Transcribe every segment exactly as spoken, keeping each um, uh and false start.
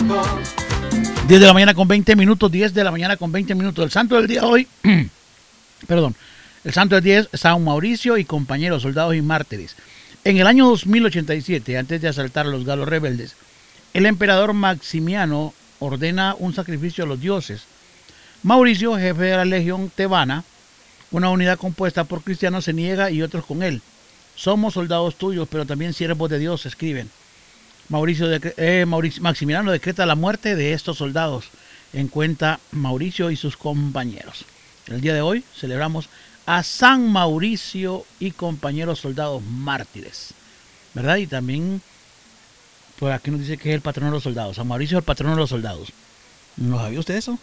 diez de la mañana con veinte minutos, diez de la mañana con veinte minutos. El santo del día hoy, perdón, el santo del día es San Mauricio y compañeros, soldados y mártires. En el año dos mil ochenta y siete, antes de asaltar a los galos rebeldes, el emperador Maximiano ordena un sacrificio a los dioses. Mauricio, jefe de la legión tebana, una unidad compuesta por cristianos, se niega y otros con él. Somos soldados tuyos, pero también siervos de Dios, escriben. Mauricio, de, eh, Mauricio Maximiano decreta la muerte de estos soldados, en cuenta Mauricio y sus compañeros. El día de hoy celebramos a San Mauricio y compañeros soldados mártires, ¿verdad? Y también por aquí nos dice que es el patrono de los soldados. San Mauricio es el patrono de los soldados. ¿No sabía usted eso?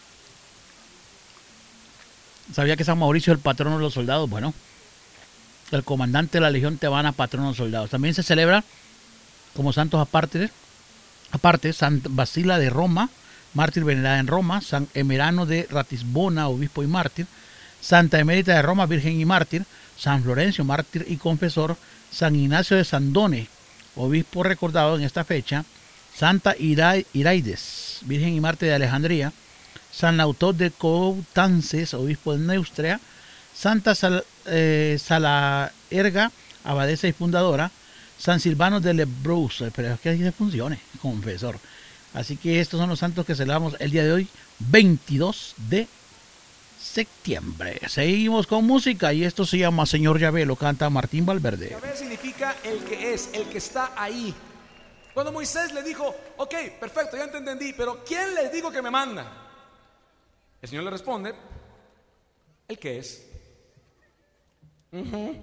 ¿Sabía que San Mauricio es el patrono de los soldados? Bueno, el comandante de la legión tebana, patrono de los soldados. También se celebra como santos aparte, aparte San Basila de Roma, mártir venerada en Roma, San Emerano de Ratisbona, obispo y mártir, Santa Emérita de Roma, virgen y mártir, San Florencio, mártir y confesor, San Ignacio de Sandone, obispo recordado en esta fecha, Santa Ira Iraides, virgen y mártir de Alejandría, San Lautor de Coutances, obispo de Neustria, Santa Sal, eh, Salaerga, abadesa y fundadora, San Silvano de Lebrus, pero es que así se funcione, confesor. Así que estos son los santos que celebramos el día de hoy, veintidós de septiembre. Seguimos con música y esto se llama Señor Yahvé, lo canta Martín Valverde. Yahvé significa el que es, el que está ahí. Cuando Moisés le dijo, ok, perfecto, ya te entendí, pero ¿quién les digo que me manda? El Señor le responde, el que es. Uh-huh.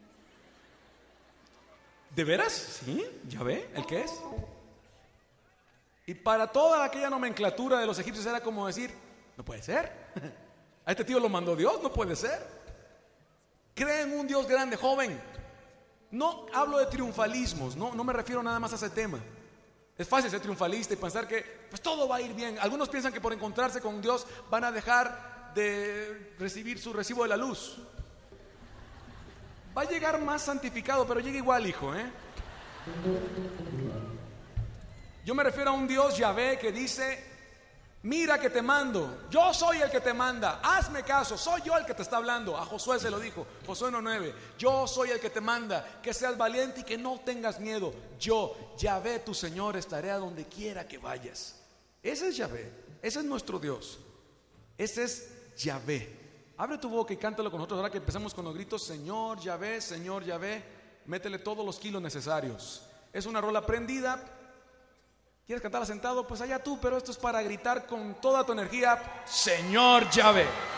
¿De veras? Sí, Yahvé, el que es. Y para toda aquella nomenclatura de los egipcios era como decir, no puede ser. A este tío lo mandó Dios, no puede ser. Creen un Dios grande, joven. No hablo de triunfalismos, no, no me refiero nada más a ese tema. Es fácil ser triunfalista y pensar que pues todo va a ir bien. Algunos piensan que por encontrarse con Dios van a dejar de recibir su recibo de la luz. Va a llegar más santificado, pero llega igual, hijo, ¿eh? Yo me refiero a un Dios Yahvé que dice, mira que te mando, yo soy el que te manda, hazme caso, soy yo el que te está hablando. A Josué se lo dijo, Josué uno nueve, yo soy el que te manda, que seas valiente y que no tengas miedo. Yo, Yahvé tu Señor, estaré a donde quiera que vayas. Ese es Yahvé, ese es nuestro Dios, ese es Yahvé. Abre tu boca y cántalo con nosotros ahora que empezamos con los gritos, Señor Yahvé, Señor Yahvé. Métele todos los kilos necesarios. Es una rola prendida. ¿Quieres cantarla sentado? Pues allá tú, pero esto es para gritar con toda tu energía, Señor Yahvé.